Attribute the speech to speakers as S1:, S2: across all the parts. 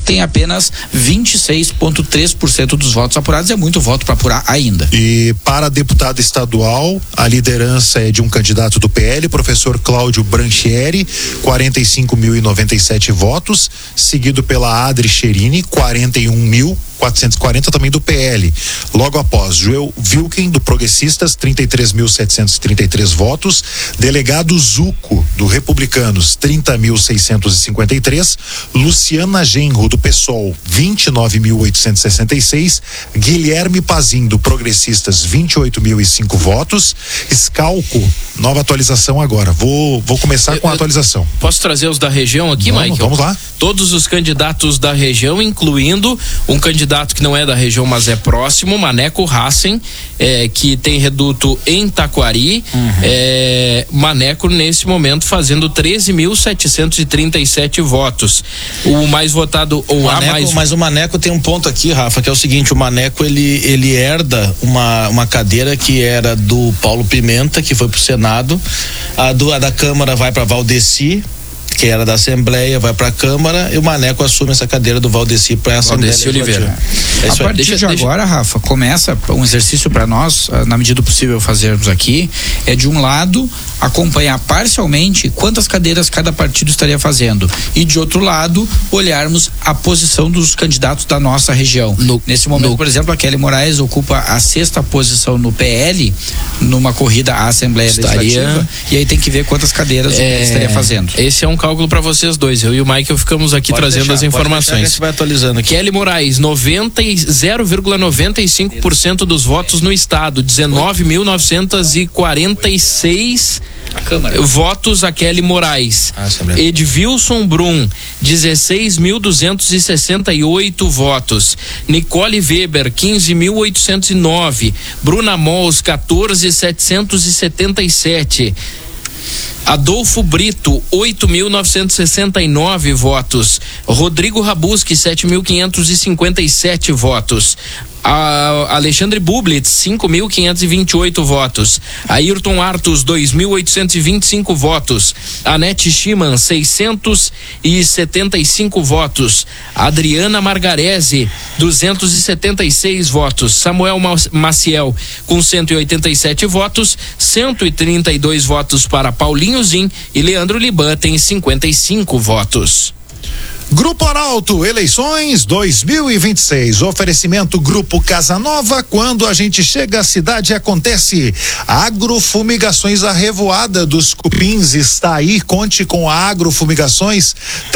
S1: tem apenas 26,3% dos votos apurados. É muito voto para apurar ainda.
S2: E para deputado estadual, a liderança é de um candidato do PL, professor Cláudio Branchieri, 45.097 votos, seguido pela Adri Cherini, 41.440, também do PL. Logo após, Joel Wilken, do Progressistas, 33.733 votos. Delegado Zuco, do Republicanos, 30.653. Luciana Genro, do PSOL, 29.866. Guilherme Pazin, do Progressistas, 28.005 votos. Scalco, nova atualização agora. Vou começar com a atualização.
S3: Posso trazer os da região aqui, Michael?
S2: Vamos lá.
S3: Todos os candidatos da região, incluindo um candidato que não é da região, mas é próximo, Maneco Hassen, que tem reduto em Taquari. Maneco, nesse momento, fazendo 13.737 votos. O mais votado,
S4: Mas o Maneco tem um ponto aqui, Rafa, que é o seguinte: o Maneco ele herda uma cadeira que era do Paulo Pimenta, que foi pro Senado. A da Câmara vai para Valdeci, que era da Assembleia, vai para a Câmara, e o Maneco assume essa cadeira do Valdeci para a Assembleia.
S3: Valdeci Oliveira.
S1: A partir de agora, Rafa, começa um exercício para nós, na medida do possível fazermos aqui, é de um lado acompanhar parcialmente quantas cadeiras cada partido estaria fazendo, e de outro lado olharmos a posição dos candidatos da nossa região. Nesse momento, por exemplo, a Kelly Moraes ocupa a 6ª posição no PL, numa corrida à Assembleia Legislativa, e aí tem que ver quantas cadeiras o PL estaria fazendo.
S3: Esse é um cálculo para vocês dois. Eu e o Michael ficamos aqui trazendo as informações.
S4: A gente vai atualizando aqui.
S3: Kelly Moraes, 0,95% dos votos no estado, 19.946 votos a Kelly Moraes. Edvilson Brum, 16.268 votos. Nicole Weber, 15.809. Bruna Mols, 14.777. Adolfo Brito, 8.969 votos. Rodrigo Rabuski, 7.557 votos. Alexandre Bublitz, 5.528 votos. Ayrton Artus, 2.825 votos. Anete Schimann, 675 votos. Adriana Margarese, 276 votos. Samuel Maciel, com 187 votos. 132 votos para Paulinho Zin, e Leandro Liban tem 55 votos.
S2: Grupo Arauto, eleições 2026. Oferecimento Grupo Casa Nova. Quando a gente chega, a cidade acontece. Agrofumigações, a revoada dos cupins está aí. Conte com a Agrofumigações,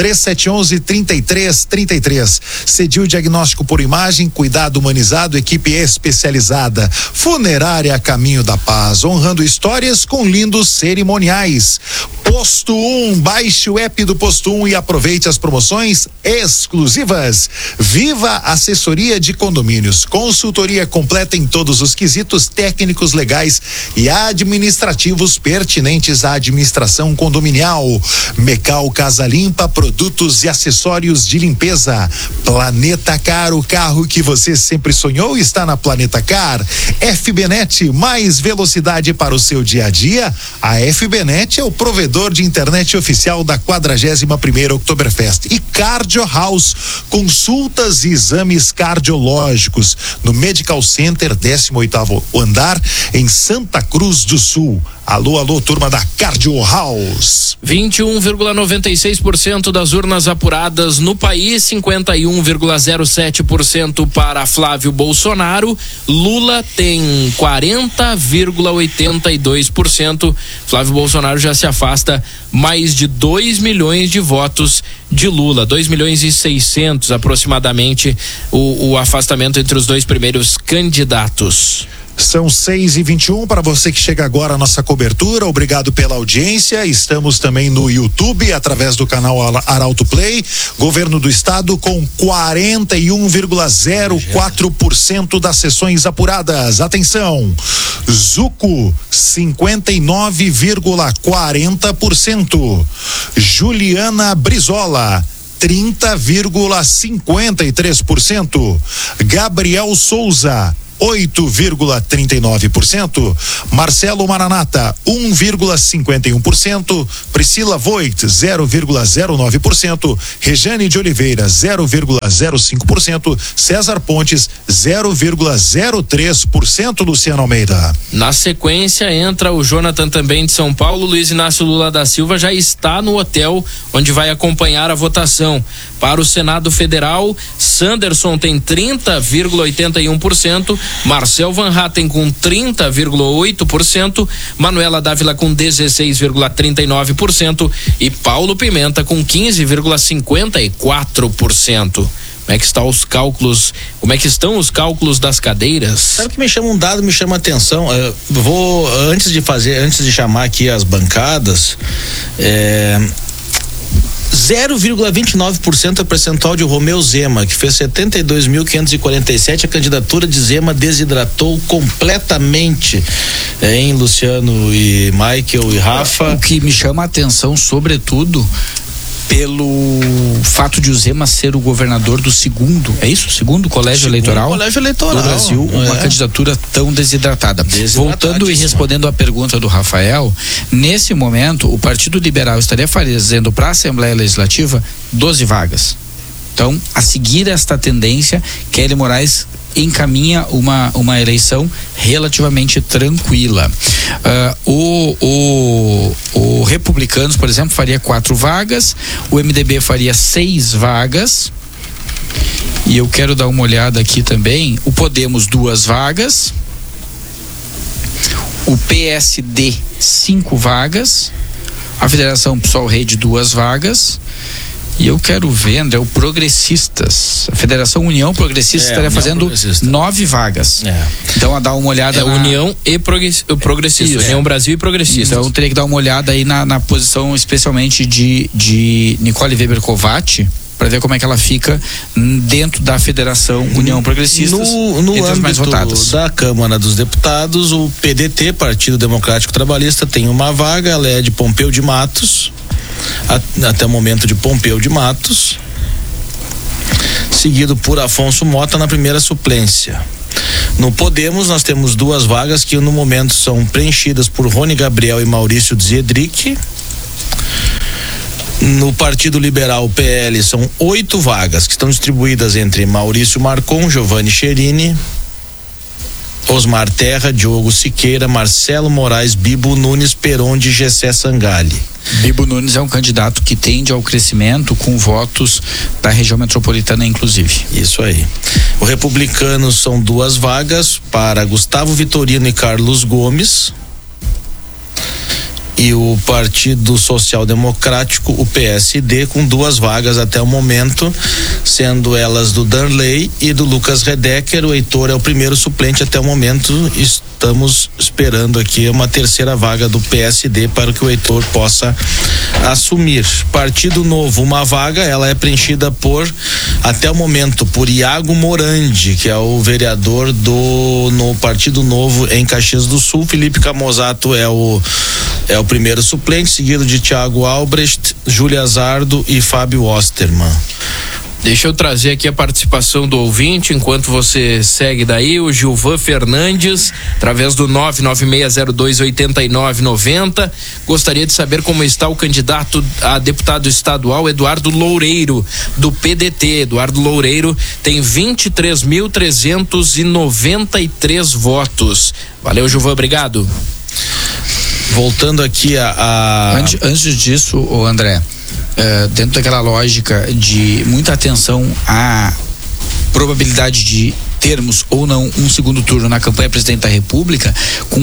S2: 3711-3333. Cedil diagnóstico por imagem, cuidado humanizado, equipe especializada. Funerária Caminho da Paz, honrando histórias com lindos cerimoniais. Posto 1, baixe o app do Posto 1 e aproveite as promoções exclusivas. Viva Assessoria de Condomínios, consultoria completa em todos os quesitos técnicos, legais e administrativos pertinentes à administração condominial. Mecal Casa Limpa, produtos e acessórios de limpeza. Planeta Car, o carro que você sempre sonhou está na Planeta Car. FBNet, mais velocidade para o seu dia a dia. A FBNet é o provedor de internet oficial da 41ª Oktoberfest. E Cardio House, consultas e exames cardiológicos no Medical Center, 18º andar, em Santa Cruz do Sul. Alô, turma da Cardio House.
S3: 21,96% das urnas apuradas no país, 51,07% para Flávio Bolsonaro. Lula tem 40,82%. Flávio Bolsonaro já se afasta mais de 2 milhões de votos de Lula, 2.600.000 aproximadamente o afastamento entre os dois primeiros candidatos.
S2: São 6h21 para você que chega agora à nossa cobertura. Obrigado pela audiência. Estamos também no YouTube através do canal Arauto Play. Governo do Estado com 41,04% das sessões apuradas. Atenção. Zuco 59,40%. Juliana Brizola 30,53%. Gabriel Souza 8,39%. Marcelo Maranata, 1,51%. Priscila Voigt, 0,09%. Rejane de Oliveira, 0,05%. César Pontes, 0,03%. Luciano Almeida.
S3: Na sequência entra o Jonathan, também de São Paulo. Luiz Inácio Lula da Silva já está no hotel onde vai acompanhar a votação. Para o Senado Federal, Sanderson tem 30,81%, Marcel Van Hatten com 30,8%, Manuela Dávila com 16,39% e Paulo Pimenta com 15,54%. Como é que estão os cálculos das cadeiras?
S4: Sabe que me chama a atenção. Antes de chamar aqui as bancadas, 0,29% é o percentual de Romeu Zema, que fez 72.547. A candidatura de Zema desidratou completamente, em Luciano e Michael e Rafa.
S1: O que me chama a atenção, sobretudo, pelo fato de o Zema ser o governador do segundo colégio eleitoral do Brasil, uma candidatura tão desidratada. Voltando e respondendo à pergunta do Rafael, nesse momento o Partido Liberal estaria fazendo para a Assembleia Legislativa 12 vagas. Então, a seguir esta tendência, Kelly Moraes encaminha uma eleição relativamente tranquila. O Republicanos, por exemplo, faria 4 vagas, o MDB faria 6 vagas, e eu quero dar uma olhada aqui também, o Podemos 2 vagas, o PSD 5 vagas, a Federação PSOL Rede 2 vagas. E eu quero ver, André, o Progressistas. A Federação União Progressista estaria fazendo 9 vagas. Então, a dar uma olhada.
S3: União e Progressista. União Brasil e Progressista.
S1: Então, teria que dar uma olhada aí na posição, especialmente de Nicole Weber Kovács, para ver como é que ela fica dentro da Federação União Progressista.
S4: No âmbito da Câmara dos Deputados, o PDT, Partido Democrático Trabalhista, tem uma vaga, ela é de Pompeu de Matos. Até o momento de Pompeu de Matos, seguido por Afonso Mota na primeira suplência. No Podemos nós temos 2 vagas que no momento são preenchidas por Rony Gabriel e Maurício Ziedrich. No Partido Liberal, PL, são 8 vagas que estão distribuídas entre Maurício Marcon, Giovanni Cherini, Osmar Terra, Diogo Siqueira, Marcelo Moraes, Bibo Nunes, Peron de Gessé Sangalli.
S1: Bibo Nunes é um candidato que tende ao crescimento com votos da região metropolitana, inclusive.
S4: Isso aí. O Republicanos são 2 vagas para Gustavo Vitorino e Carlos Gomes. E o Partido Social Democrático, o PSD, com 2 vagas até o momento, sendo elas do Darley e do Lucas Redecker. O Heitor é o primeiro suplente até o momento. Estamos esperando aqui uma terceira vaga do PSD para que o Heitor possa assumir. Partido Novo, uma vaga, ela é preenchida até o momento, por Iago Morandi, que é o vereador no Partido Novo em Caxias do Sul. Felipe Camozato é o primeiro suplente, seguido de Thiago Albrecht, Júlia Zardo e Fábio Osterman.
S3: Deixa eu trazer aqui a participação do ouvinte, enquanto você segue daí, o Gilvan Fernandes, através do 996028990, gostaria de saber como está o candidato a deputado estadual Eduardo Loureiro, do PDT. Eduardo Loureiro tem 23.393 votos. Valeu, Gilvan, obrigado.
S4: Voltando aqui
S1: Antes disso, André, dentro daquela lógica de muita atenção à probabilidade de termos ou não um segundo turno na campanha presidente da República, com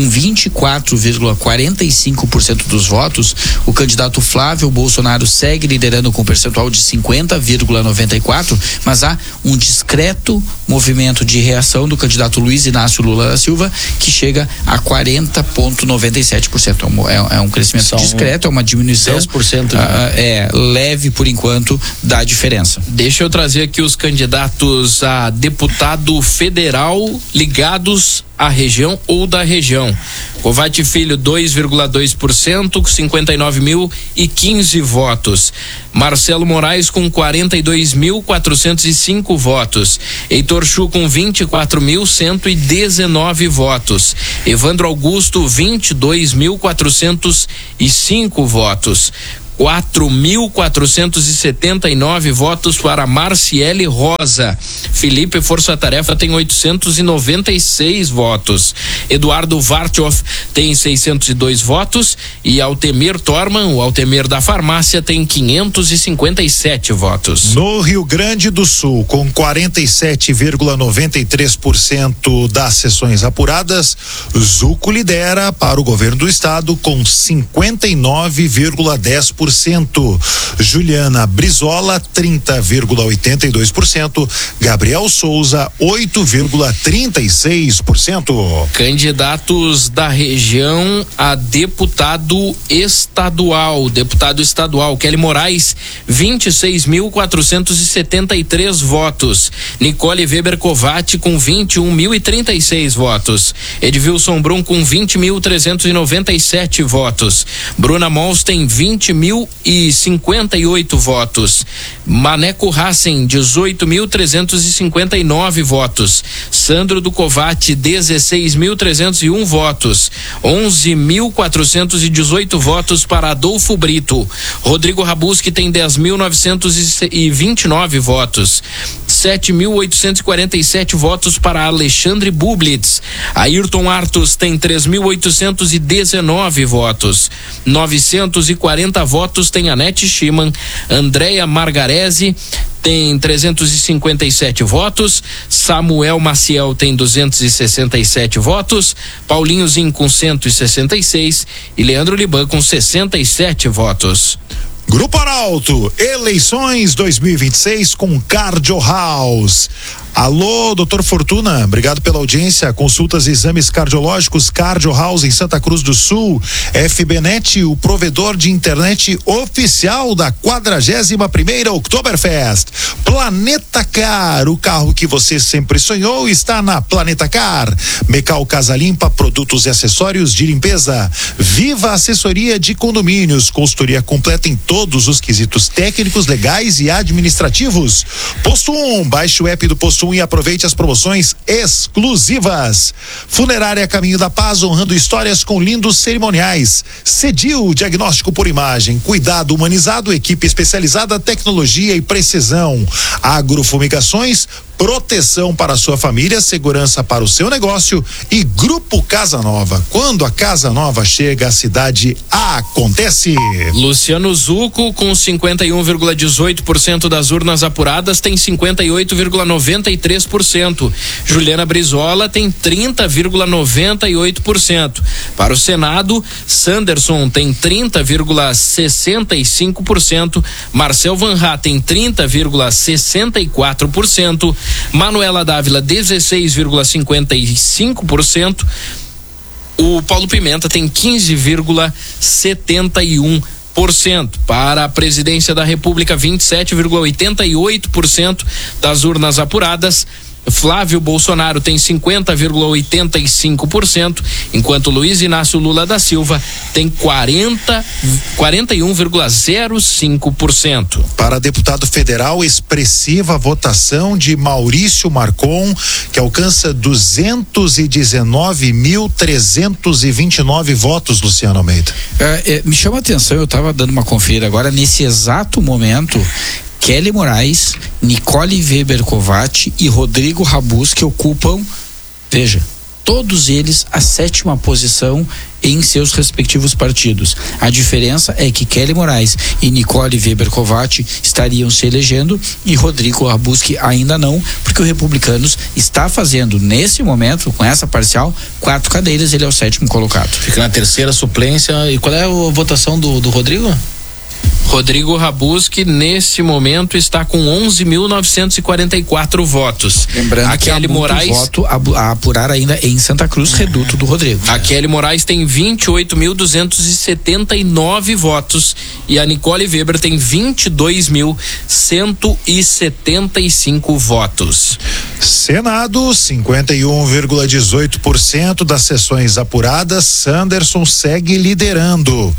S1: 24,45% dos votos, o candidato Flávio Bolsonaro segue liderando com um percentual de 50,94%, mas há um discreto movimento de reação do candidato Luiz Inácio Lula da Silva, que chega a 40,97%. É um crescimento discreto, é uma diminuição
S4: 10%,
S1: leve por enquanto da diferença.
S3: Deixa eu trazer aqui os candidatos a deputado federal ligados à região ou da região. Covatti Filho 2,2% com 59.015 votos. Marcelo Moraes com 42.405 votos. Heitor Chu com 24.119 votos. Evandro Augusto 22.405 votos. 4.479 votos para Marciele Rosa. Felipe Força Tarefa tem 896 votos. Eduardo Vartioff tem 602 votos e Altemir Torman, o Altemir da Farmácia, tem 557 votos.
S2: No Rio Grande do Sul, com 47,93% das sessões apuradas, Zuco lidera para o governo do estado com 59,10%. Juliana Brizola 30,82%, Gabriel Souza 8,36%.
S3: Candidatos da região a deputado estadual. Deputado estadual Kelly Moraes 26.473 votos. Nicole Weber Covatti com 21.036 votos. Edvilson Brum com 20.397 votos. Bruna Mols tem 20.058 votos. Maneco Hassen 18.359 votos. Sandro do Covatti 16.301 votos. 11.418 votos para Adolfo Brito. Rodrigo Rabuski tem 10.929 votos. 7.847 votos para Alexandre Bublitz. Ayrton Artus tem 3.819 votos. 940 votos tem Anete Schimann. Andréia Margarese tem 357 votos. Samuel Maciel tem 267 votos. Paulinho Zin com 166 e Leandro Liban com 67 votos.
S2: Grupo Arauto, eleições 2026 com Cardio House. Alô, doutor Fortuna, obrigado pela audiência. Consultas e exames cardiológicos Cardio House em Santa Cruz do Sul. FBNet, o provedor de internet oficial da 41ª Oktoberfest. Planeta Car, o carro que você sempre sonhou está na Planeta Car. Mecal Casa Limpa, produtos e acessórios de limpeza. Viva Assessoria de Condomínios, consultoria completa em todos os quesitos técnicos, legais e administrativos. Posto 1, baixe o app do Posto 1 e aproveite as promoções exclusivas. Funerária Caminho da Paz, honrando histórias com lindos cerimoniais. Cedil, diagnóstico por imagem, cuidado humanizado, equipe especializada, tecnologia e precisão. Agrofumigações, proteção para a sua família, segurança para o seu negócio. E Grupo Casa Nova, quando a Casa Nova chega, a cidade acontece.
S3: Luciano Zucco com 51,18% das urnas apuradas tem 58,93%. Juliana Brizola tem 30,98%. Para o Senado, Sanderson tem 30,65%. Marcel Van Hatten 30,64%. Manuela Dávila 16,55%. O Paulo Pimenta tem 15,71%. Para a presidência da República, 27,88% das urnas apuradas. Flávio Bolsonaro tem 50,85%, enquanto Luiz Inácio Lula da Silva tem 41,05%.
S2: Para deputado federal, expressiva votação de Maurício Marcon, que alcança 219.329 votos, Luciano Almeida.
S1: Me chama a atenção, eu estava dando uma conferida agora, nesse exato momento, Kelly Moraes, Nicole Weber Covatti e Rodrigo Rabuski ocupam, veja, todos eles a 7ª posição em seus respectivos partidos. A diferença é que Kelly Moraes e Nicole Weber Covatti estariam se elegendo e Rodrigo Rabuski ainda não, porque o Republicanos está fazendo nesse momento, com essa parcial, 4 cadeiras, ele é o 7º colocado.
S4: Fica na terceira suplência. E qual é a votação do Rodrigo?
S3: Rodrigo Rabuski, nesse momento, está com 11.944 votos.
S1: Lembrando que há muito voto a apurar ainda em Santa Cruz, reduto do Rodrigo.
S3: A Kelly Moraes tem 28.279 votos e a Nicole Weber tem 22.175 votos.
S2: Senado, 51,18% das sessões apuradas. Sanderson segue liderando,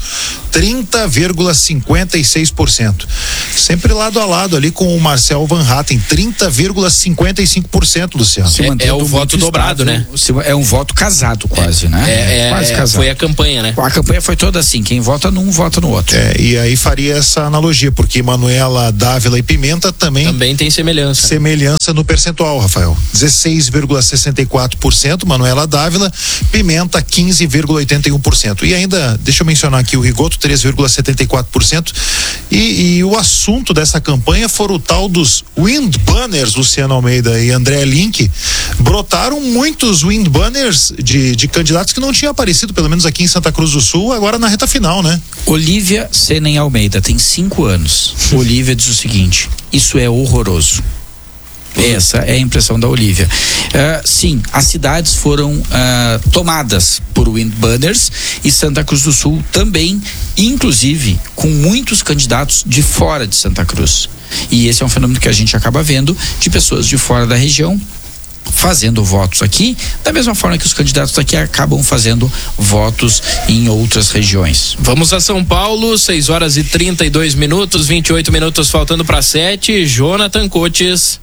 S2: 30,56%. Sempre lado a lado ali com o Marcel Van Hatten, 30,55%, Luciano.
S3: É o voto dobrado, né?
S1: É um voto casado quase, né? Quase casado.
S3: Foi a campanha, né?
S1: A campanha foi toda assim, quem vota num, vota no outro.
S2: E aí faria essa analogia, porque Manuela Dávila e Pimenta também
S3: tem semelhança.
S2: Semelhança no percentual, Rafael. 16,64%, Manuela Dávila, Pimenta 15,81%. E ainda, deixa eu mencionar aqui o Rigoto, 3,74%. E o assunto dessa campanha foram o tal dos Windbanners, Luciano Almeida e André Link. Brotaram muitos Windbanners de candidatos que não tinham aparecido, pelo menos aqui em Santa Cruz do Sul, agora na reta final, né?
S1: Olívia Senen Almeida tem 5 anos. Olívia diz o seguinte: isso é horroroso. Essa é a impressão da Olívia. Sim, as cidades foram tomadas por Windbanners e Santa Cruz do Sul também, inclusive com muitos candidatos de fora de Santa Cruz. E esse é um fenômeno que a gente acaba vendo de pessoas de fora da região fazendo votos aqui, da mesma forma que os candidatos daqui acabam fazendo votos em outras regiões.
S3: Vamos a São Paulo, 6h32, 28 minutos faltando para 7. Jonathan Cotes.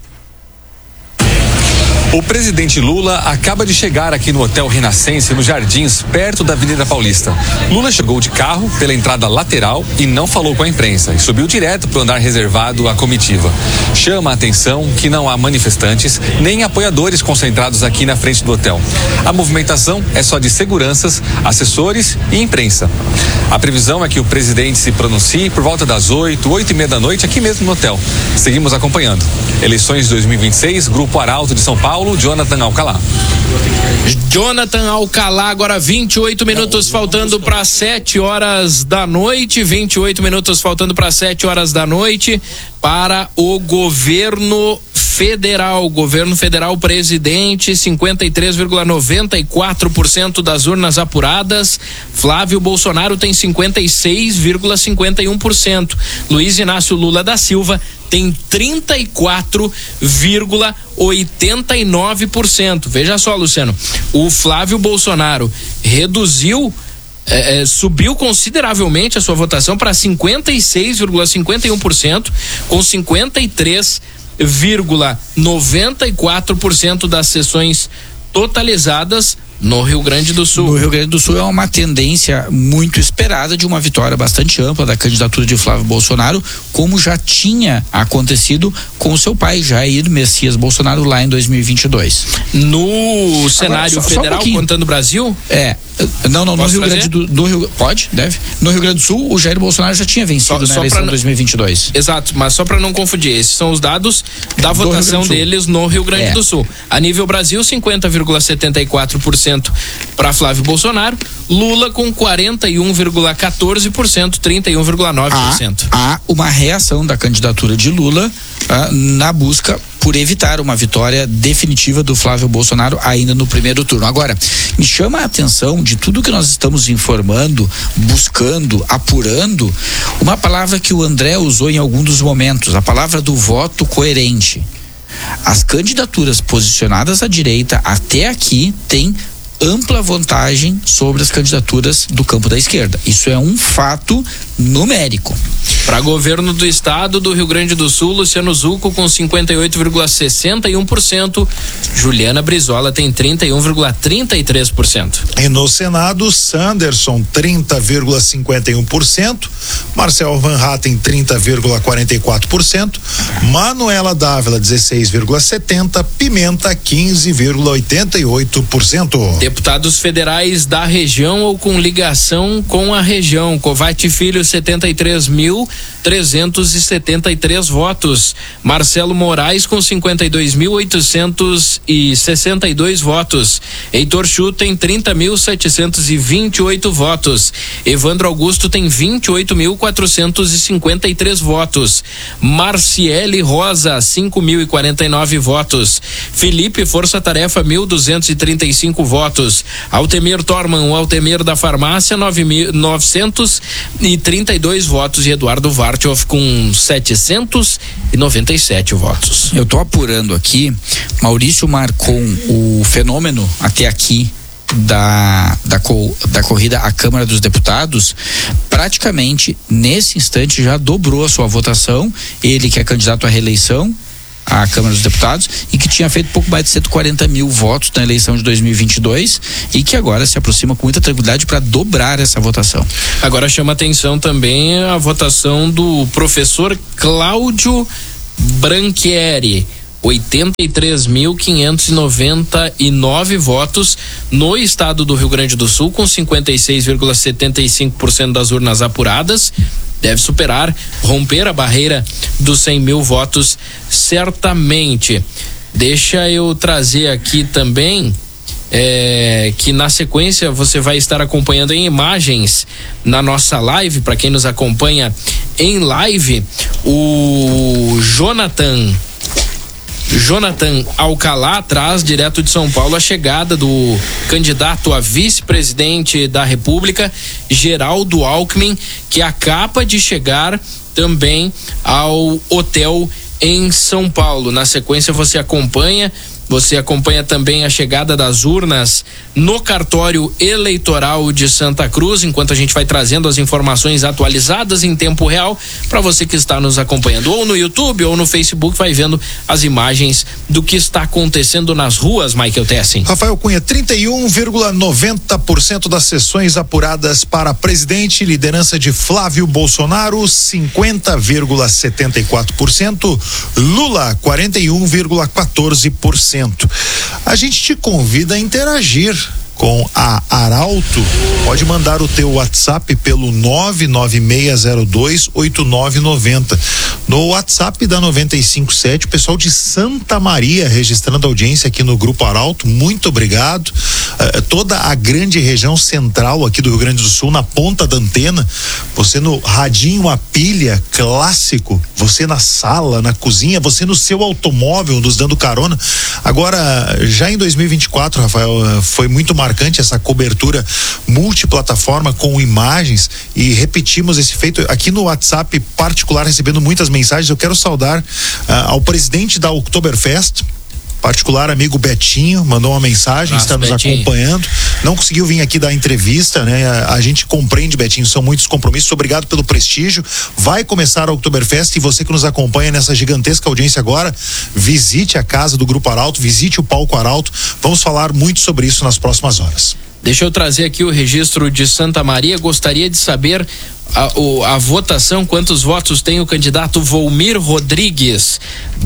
S5: O presidente Lula acaba de chegar aqui no Hotel Renascença, nos Jardins, perto da Avenida Paulista. Lula chegou de carro pela entrada lateral e não falou com a imprensa e subiu direto para o andar reservado à comitiva. Chama a atenção que não há manifestantes nem apoiadores concentrados aqui na frente do hotel. A movimentação é só de seguranças, assessores e imprensa. A previsão é que o presidente se pronuncie por volta das 8h30 da noite aqui mesmo no hotel. Seguimos acompanhando. Eleições 2026, Grupo Arauto de São Paulo, Jonathan Alcalá.
S3: Jonathan Alcalá, agora 28 minutos faltando para 7 horas da noite. 28 minutos faltando para 7 horas da noite para o governo federal. Governo federal, presidente, 53,94% das urnas apuradas. Flávio Bolsonaro tem 56,51%. Luiz Inácio Lula da Silva tem 34,89%. Veja só, Luciano, o Flávio Bolsonaro reduziu, subiu consideravelmente a sua votação para 56,51%, com 53,94% das sessões totalizadas no Rio Grande do Sul.
S1: No Rio Grande do Sul é uma tendência muito esperada de uma vitória bastante ampla da candidatura de Flávio Bolsonaro, como já tinha acontecido com o seu pai, Jair Messias Bolsonaro, lá em 2022.
S3: No cenário federal, contando o Brasil?
S1: No Rio Grande do Rio, deve. No Rio Grande do Sul, o Jair Bolsonaro já tinha vencido na eleição de 2022.
S3: Exato, mas só para não confundir, esses são os dados da votação deles no Rio Grande do Sul. A nível Brasil, 50,74% para Flávio Bolsonaro, Lula com 41,14%, 31,9%.
S1: Há uma reação da candidatura de Lula na busca por evitar uma vitória definitiva do Flávio Bolsonaro ainda no primeiro turno. Agora, me chama a atenção de tudo que nós estamos informando, buscando, apurando, uma palavra que o André usou em algum dos momentos, a palavra do voto coerente. As candidaturas posicionadas à direita até aqui têm ampla vantagem sobre as candidaturas do campo da esquerda. Isso é um fato numérico.
S3: Para governo do estado do Rio Grande do Sul, Luciano Zucco com 58,61%, Juliana Brizola tem 31,33%.
S2: E no Senado, Sanderson 30,51%, Marcel Van Hatten 30,44%, Manuela Dávila 16,70%, Pimenta 15,88%.
S3: Deputados federais da região ou com ligação com a região. Covatti Filho, 73.373 votos. Marcelo Moraes com 52.862 votos. Heitor Chu tem 30.728 votos. Evandro Augusto tem 28.453 votos. Marciele Rosa, 5.049 votos. Felipe Força Tarefa, 1.235 votos. Altemir Torman, o Altemir da farmácia, 932 votos, e Eduardo Vartioff com 797 votos.
S1: Eu tô apurando aqui, Maurício Marcon, o fenômeno até aqui da corrida à Câmara dos Deputados, praticamente nesse instante já dobrou a sua votação. Ele que é candidato à reeleição à Câmara dos Deputados e que tinha feito pouco mais de 140 mil votos na eleição de 2022 e que agora se aproxima com muita tranquilidade para dobrar essa votação.
S3: Agora chama atenção também a votação do professor Cláudio Branchieri, 83.599 votos no estado do Rio Grande do Sul, com 56,75% das urnas apuradas. Deve romper a barreira dos 100 mil votos, certamente. Deixa eu trazer aqui também que na sequência você vai estar acompanhando em imagens na nossa live, para quem nos acompanha em live, o Jonathan Alcalá traz direto de São Paulo a chegada do candidato a vice-presidente da República, Geraldo Alckmin, que acaba de chegar também ao hotel em São Paulo. Na sequência você acompanha também a chegada das urnas no cartório eleitoral de Santa Cruz, enquanto a gente vai trazendo as informações atualizadas em tempo real para você que está nos acompanhando ou no YouTube ou no Facebook, vai vendo as imagens do que está acontecendo nas ruas, Michael Tessin.
S2: Rafael Cunha, 31,90% das sessões apuradas para presidente, liderança de Flávio Bolsonaro, 50,74%, Lula, 41,14%. A gente te convida a interagir com a Arauto. Pode mandar o teu WhatsApp pelo 996028990. No WhatsApp da 957, o pessoal de Santa Maria registrando audiência aqui no Grupo Arauto. Muito obrigado. Toda a grande região central aqui do Rio Grande do Sul, na ponta da antena, você no radinho a pilha clássico, você na sala, na cozinha, você no seu automóvel nos dando carona. Agora, já em 2024, Rafael, foi muito marcante essa cobertura multiplataforma com imagens, e repetimos esse feito aqui no WhatsApp particular, recebendo muitas mensagens. Eu quero saudar ao presidente da Oktoberfest particular, amigo Betinho, mandou uma mensagem, está nos acompanhando, não conseguiu vir aqui dar entrevista, né? A gente compreende, Betinho, são muitos compromissos, obrigado pelo prestígio. Vai começar a Oktoberfest e você que nos acompanha nessa gigantesca audiência agora, visite a casa do Grupo Arauto, visite o palco Arauto, vamos falar muito sobre isso nas próximas horas.
S3: Deixa eu trazer aqui o registro de Santa Maria. Gostaria de saber a votação, quantos votos tem o candidato Volmir Rodrigues?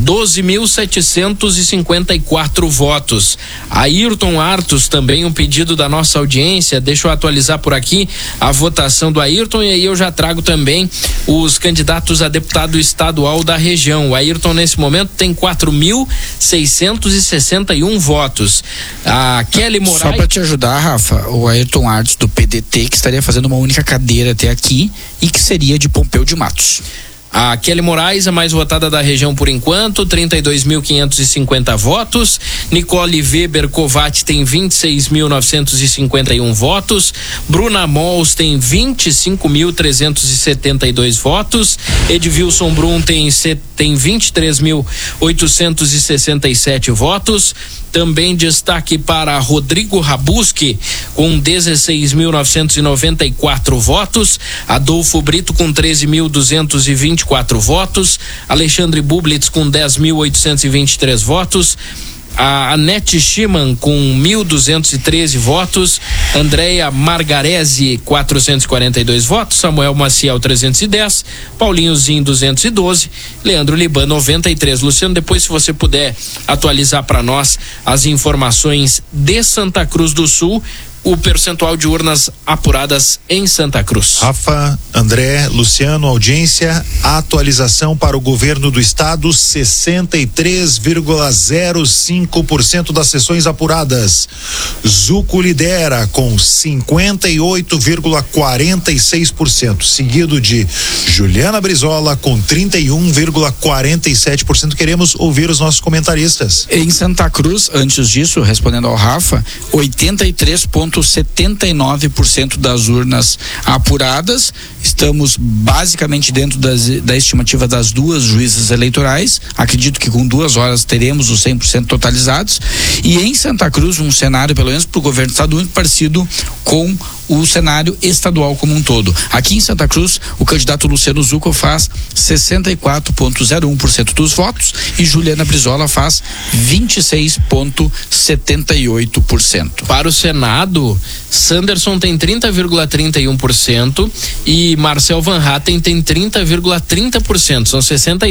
S3: 12.754 votos. Ayrton Artos, também um pedido da nossa audiência. Deixa eu atualizar por aqui a votação do Ayrton, e aí eu já trago também os candidatos a deputado estadual da região. O Ayrton nesse momento tem 4.661 votos. A Kelly Moraes...
S1: Só para te ajudar, Rafa, o Ayrton Artos do PDT, que estaria fazendo uma única cadeira até aqui e que seria de Pompeu de Matos.
S3: A Kelly Moraes, a mais votada da região por enquanto, 32.550 votos. Nicole Weber Covatti tem 26.951 votos. Bruna Mols tem 25.372 votos. Edvilson Brum tem 23.867 votos. Também destaque para Rodrigo Rabuski com 16.994 votos, Adolfo Brito com 13.224 votos, Alexandre Bublitz com 10.823 votos, a Anete Schimann com 1.213 votos, Andréia Margarese 442 votos, Samuel Maciel 310, Paulinhozinho 212, Leandro Liban 93. Luciano, depois se você puder atualizar para nós as informações de Santa Cruz do Sul, o percentual de urnas apuradas em Santa Cruz.
S2: Rafa, André, Luciano, audiência, atualização para o governo do estado, 63,05% das sessões apuradas. Zuco lidera com 58,46%, seguido de Juliana Brizola com 31,47%. Queremos ouvir os nossos comentaristas.
S1: Em Santa Cruz, antes disso, respondendo ao Rafa, 83,79% das urnas apuradas. Estamos basicamente dentro da estimativa das duas juízes eleitorais. Acredito que com 2 horas teremos os 100% totalizados. E em Santa Cruz, um cenário, pelo menos para o governo do estado, muito parecido com o cenário estadual como um todo. Aqui em Santa Cruz, o candidato Luciano Zucco faz 64,01% dos votos e Juliana Brizola faz 26,78%.
S3: Para o Senado, Sanderson tem 30,31% e Marcel Van Hatten tem 30,30%. São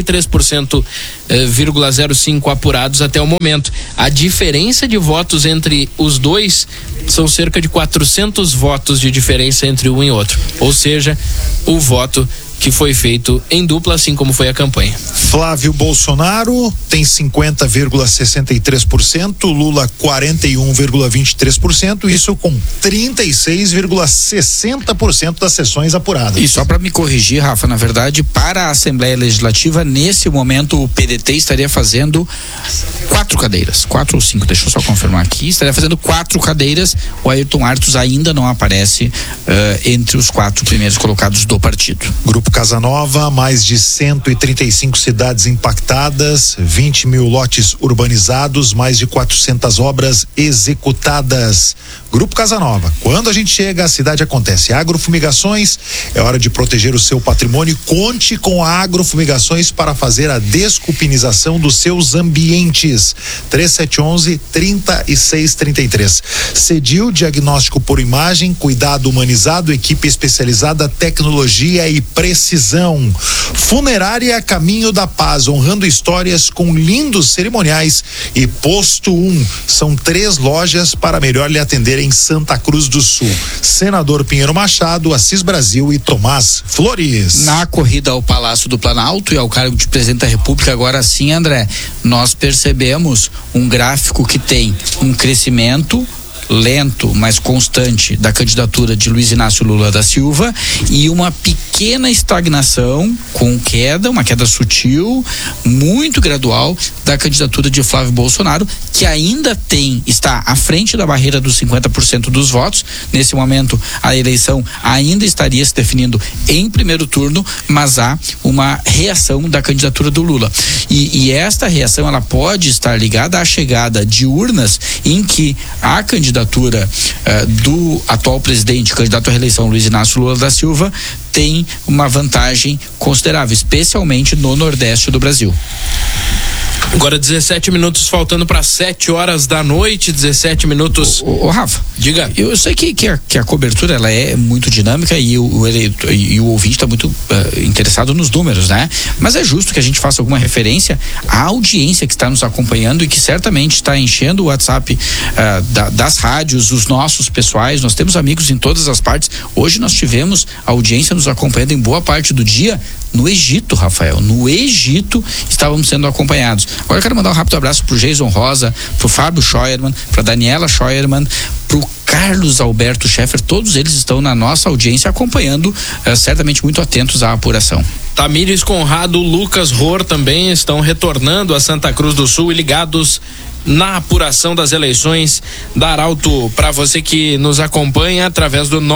S3: 63,05% apurados até o momento. A diferença de votos entre os dois são cerca de 400 votos de diferença entre um e outro. Ou seja, o voto que foi feito em dupla, assim como foi a campanha.
S2: Flávio Bolsonaro tem 50,63%, Lula 41,23%, isso com 36,60% das sessões apuradas.
S1: E só para me corrigir, Rafa, na verdade, para a Assembleia Legislativa, nesse momento o PDT estaria fazendo 4 cadeiras, 4 ou 5, deixa eu só confirmar aqui, estaria fazendo 4 cadeiras, o Ayrton Artos ainda não aparece entre os 4 primeiros colocados do partido.
S2: Grupo Casanova, mais de 135 cidades impactadas, 20 mil lotes urbanizados, mais de 400 obras executadas. Grupo Casanova, quando a gente chega, a cidade acontece. Agrofumigações, é hora de proteger o seu patrimônio. Conte com a Agrofumigações para fazer a desculpinização dos seus ambientes. 3711-3633. Cedil, diagnóstico por imagem, cuidado humanizado, equipe especializada, tecnologia e precisão. Funerária Caminho da Paz, honrando histórias com lindos cerimoniais. E Posto 1, são 3 lojas para melhor lhe atender em Santa Cruz do Sul. Senador Pinheiro Machado, Assis Brasil e Tomás Flores.
S1: Na corrida ao Palácio do Planalto e ao cargo de presidente da República, agora sim, André, nós percebemos um gráfico que tem um crescimento lento, mas constante da candidatura de Luiz Inácio Lula da Silva e uma pequena estagnação com uma queda sutil, muito gradual da candidatura de Flávio Bolsonaro, que ainda está à frente da barreira dos 50% dos votos. Nesse momento, a eleição ainda estaria se definindo em primeiro turno, mas há uma reação da candidatura do Lula. E esta reação, ela pode estar ligada à chegada de urnas em que a candidatura do atual presidente, candidato à reeleição, Luiz Inácio Lula da Silva, tem uma vantagem considerável, especialmente no Nordeste do Brasil.
S3: Agora 17 minutos faltando para 7 horas da noite, 17 minutos.
S1: Ô Rafa,
S3: diga.
S1: Eu sei que a cobertura ela é muito dinâmica e o ouvinte está muito interessado nos números, né? Mas é justo que a gente faça alguma referência à audiência que está nos acompanhando e que certamente está enchendo o WhatsApp das rádios, os nossos pessoais. Nós temos amigos em todas as partes. Hoje nós tivemos a audiência nos acompanhando em boa parte do dia no Egito, Rafael. No Egito estávamos sendo acompanhados. Agora eu quero mandar um rápido abraço pro Jason Rosa, pro Fábio Scheuermann, pra Daniela Scheuermann, pro Carlos Alberto Scheffer. Todos eles estão na nossa audiência acompanhando, certamente muito atentos à apuração.
S3: Tamires Conrado, Lucas Rohr também estão retornando a Santa Cruz do Sul e ligados na apuração das eleições da Arauto. Para você que nos acompanha através do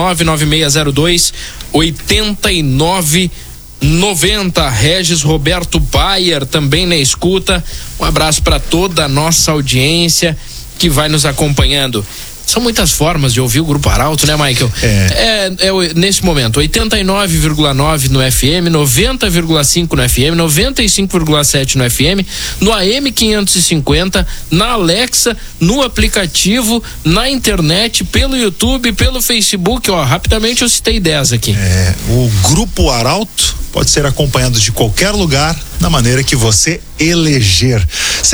S3: 99602-8990. Regis Roberto Bayer também na escuta. Um abraço para toda a nossa audiência que vai nos acompanhando. São muitas formas de ouvir o Grupo Arauto, né, Michael? Nesse momento, 89,9 no FM, 90,5 no FM, 95,7 no FM, no AM 550, na Alexa, no aplicativo, na internet, pelo YouTube, pelo Facebook, rapidamente eu citei 10 aqui.
S2: O Grupo Arauto pode ser acompanhado de qualquer lugar, da maneira que você eleger.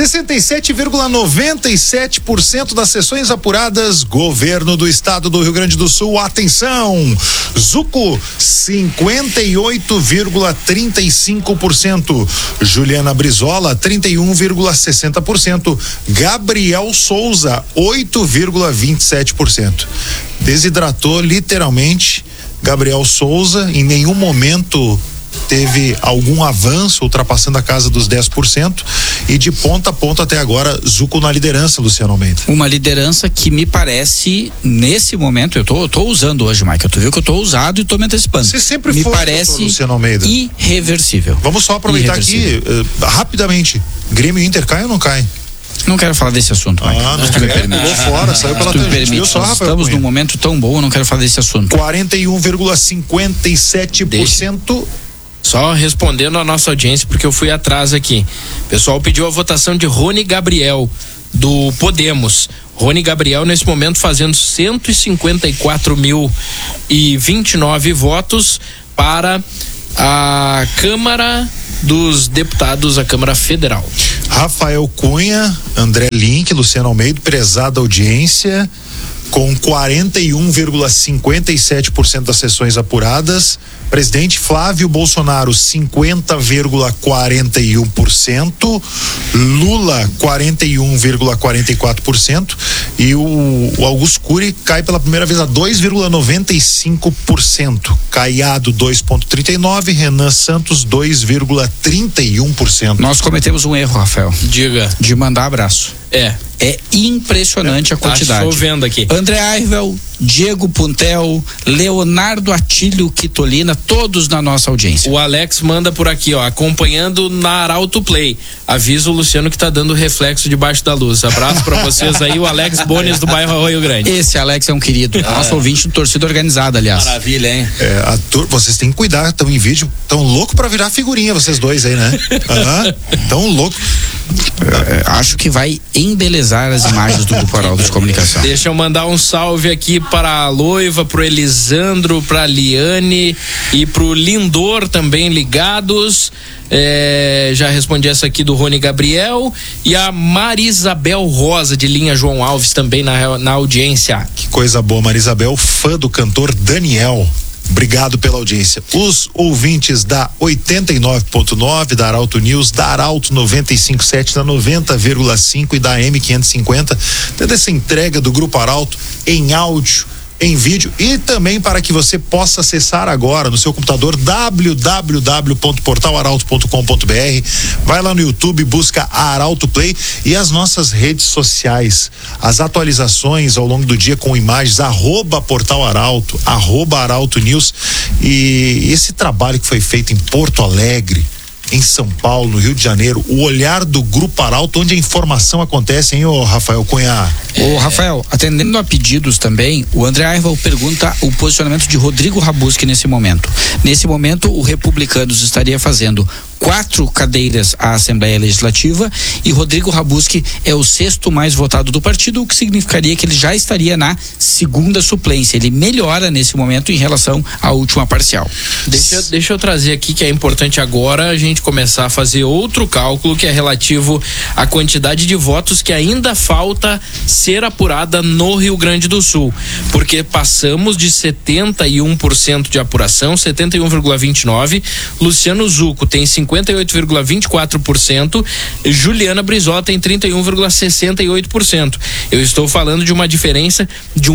S2: 67,97% das sessões apuradas, Governo do Estado do Rio Grande do Sul, atenção! Zuco, 58,35%. Juliana Brizola, 31,60%. Gabriel Souza, 8,27%. Desidratou literalmente Gabriel Souza, em nenhum momento teve algum avanço, ultrapassando a casa dos 10%, e de ponta a ponta até agora, Zuco na liderança, Luciano Almeida.
S1: Uma liderança que me parece, nesse momento, eu tô usando hoje, Michael, tu viu que eu tô usado e tô me antecipando.
S2: Você sempre
S1: me
S2: foi,
S1: parece
S2: Luciano Almeida,
S1: irreversível.
S2: Vamos só aproveitar aqui, rapidamente, Grêmio e Inter cai ou não cai?
S1: Não quero falar desse assunto, Michael.
S2: Não quer, pulou fora, saiu pela tangente.
S1: Nós estamos num momento tão bom, eu não quero falar desse assunto.
S2: 41,57%.
S3: Só respondendo a nossa audiência, porque eu fui atrás aqui. O pessoal pediu a votação de Rony Gabriel, do Podemos. Rony Gabriel, nesse momento, fazendo 154.029 votos para a Câmara dos Deputados, a Câmara Federal.
S2: Rafael Cunha, André Link, Luciano Almeida, prezada audiência, com 41,57% das sessões apuradas. Presidente Flávio Bolsonaro, 50,41%. Lula, 41,44%. E o Augusto Cury cai pela primeira vez a 2,95%. Caiado, 2,39%. Renan Santos, 2,31%.
S1: Nós cometemos um erro, Rafael.
S3: Diga.
S1: De mandar abraço. É impressionante a quantidade.
S3: Estou vendo aqui.
S1: André Arvel, Diego Puntel, Leonardo Atílio Quitolina, todos na nossa audiência.
S3: O Alex manda por aqui, acompanhando na Arauto Play. Avisa o Luciano que tá dando reflexo debaixo da luz. Abraço pra vocês aí, o Alex Bones do bairro Arroio Grande.
S1: Esse Alex é um querido, nosso ouvinte de torcida organizada, aliás.
S3: Maravilha, hein?
S2: Vocês têm que cuidar, estão em vídeo, tão louco pra virar figurinha vocês dois aí, né? Tão louco.
S1: Acho que vai embelezar as imagens do Grupo Arauto de Comunicação.
S3: Deixa eu mandar um salve aqui para a Loiva, pro Elisandro, pra Liane e pro Lindor também ligados. Já respondi essa aqui do Rony Gabriel e a Marisabel Rosa de linha João Alves também na audiência.
S2: Que coisa boa, Marisabel, fã do cantor Daniel. Obrigado pela audiência. Os ouvintes da 89.9, da Arauto News, da Arauto 95.7, da 90,5 e da M550, tendo essa entrega do Grupo Arauto em áudio, em vídeo e também para que você possa acessar agora no seu computador www.portalarauto.com.br. Vai lá no YouTube, busca a Arauto Play e as nossas redes sociais. As atualizações ao longo do dia com imagens @Portal Arauto, @Arauto News, e esse trabalho que foi feito em Porto Alegre, em São Paulo, no Rio de Janeiro, o olhar do Grupo Arauto, onde a informação acontece, hein, ô Rafael Cunha?
S1: Ô Rafael, atendendo a pedidos também, o André Arval pergunta o posicionamento de Rodrigo Rabuski nesse momento. Nesse momento, o Republicanos estaria fazendo 4 cadeiras à Assembleia Legislativa e Rodrigo Rabuski é o 6º mais votado do partido, o que significaria que ele já estaria na 2ª suplência. Ele melhora nesse momento em relação à última parcial.
S3: Deixa eu trazer aqui que é importante agora a gente começar a fazer outro cálculo que é relativo à quantidade de votos que ainda falta ser apurada no Rio Grande do Sul, porque passamos de 71% de apuração, 71,29%. Luciano Zucco tem 58,24%, Juliana Brizola tem 31,68%. Eu estou falando de uma diferença de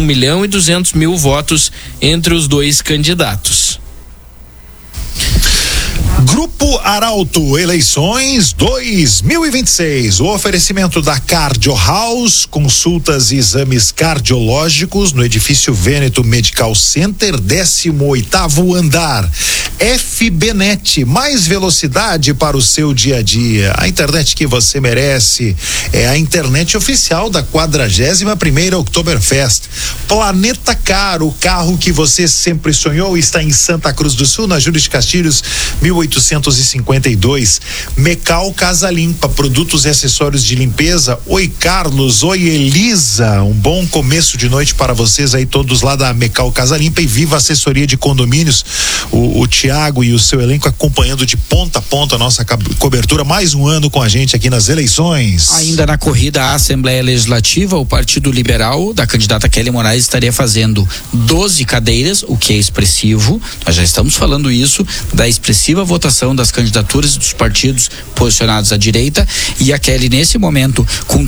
S3: 1.200.000 votos entre os dois candidatos.
S2: Grupo Arauto, eleições 2026. O oferecimento da Cardio House, consultas e exames cardiológicos no edifício Vêneto Medical Center, 18º andar. FBNet, mais velocidade para o seu dia a dia. A internet que você merece é a internet oficial da 41ª Oktoberfest. Planeta Car, o carro que você sempre sonhou, está em Santa Cruz do Sul, na Júlio de Castilhos, 1852. Mecal Casa Limpa, produtos e acessórios de limpeza. Oi Carlos, oi Elisa, um bom começo de noite para vocês aí todos lá da Mecal Casa Limpa e Viva Assessoria de Condomínios, o Tiago e o seu elenco acompanhando de ponta a ponta a nossa cobertura, mais um ano com a gente aqui nas eleições.
S1: Ainda na corrida à Assembleia Legislativa, o Partido Liberal da candidata Kelly Moraes estaria fazendo 12 cadeiras, o que é expressivo. Nós já estamos falando isso da expressiva votação das candidaturas dos partidos posicionados à direita, e a Kelly nesse momento com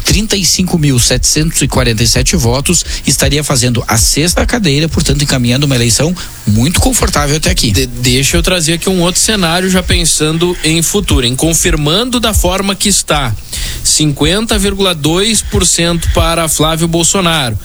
S1: 35.747 votos estaria fazendo a 6ª cadeira, portanto encaminhando uma eleição muito confortável até aqui.
S3: Deixa eu trazer aqui um outro cenário, já pensando em futuro, em confirmando da forma que está: 50,2% para Flávio Bolsonaro,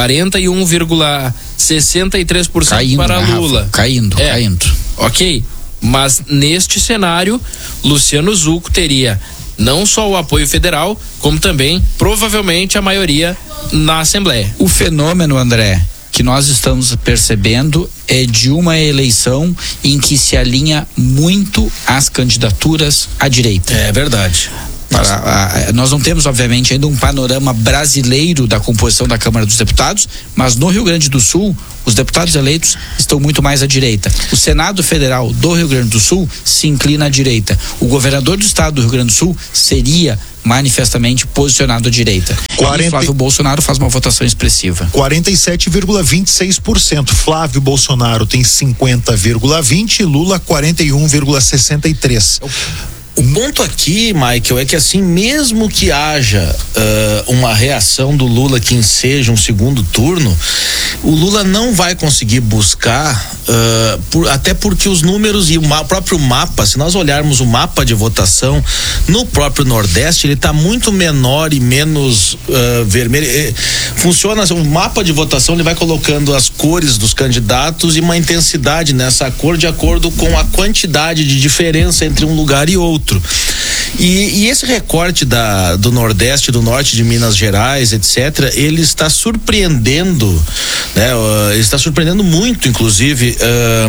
S3: 41,63% para Lula.
S1: Rafa, caindo.
S3: Ok, mas neste cenário, Luciano Zucco teria não só o apoio federal, como também provavelmente a maioria na Assembleia.
S1: O fenômeno, André, que nós estamos percebendo é de uma eleição em que se alinha muito as candidaturas à direita.
S4: É verdade.
S1: Nós não temos, obviamente, ainda um panorama brasileiro da composição da Câmara dos Deputados, mas no Rio Grande do Sul, os deputados eleitos estão muito mais à direita. O Senado Federal do Rio Grande do Sul se inclina à direita. O governador do estado do Rio Grande do Sul seria manifestamente posicionado à direita. E Flávio Bolsonaro faz uma votação expressiva.
S2: 47,26%. Flávio Bolsonaro tem 50,20% e Lula 41,63%.
S4: O ponto aqui, Michael, é que assim, mesmo que haja uma reação do Lula que enseja um segundo turno, o Lula não vai conseguir buscar, até porque os números e o próprio mapa, se nós olharmos o mapa de votação no próprio Nordeste, ele está muito menor e menos vermelho. Funciona, o mapa de votação ele vai colocando as cores dos candidatos e uma intensidade nessa cor de acordo com a quantidade de diferença entre um lugar e outro. E esse recorte do Nordeste, do Norte de Minas Gerais, etc., ele está surpreendendo, né? Ele está surpreendendo muito, inclusive,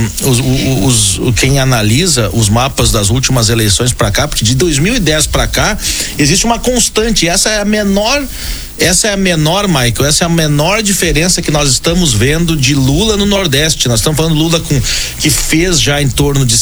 S4: quem analisa os mapas das últimas eleições para cá, porque de 2010 para cá existe uma constante. Essa é a menor, Michael, essa é a menor diferença que nós estamos vendo de Lula no Nordeste. Nós estamos falando Lula que fez já em torno de